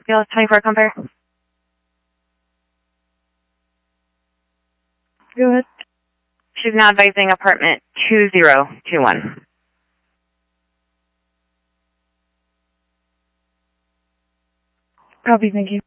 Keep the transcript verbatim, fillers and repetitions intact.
Field twenty-four compare. Go ahead. She's now advising apartment two zero two one. Copy, thank you.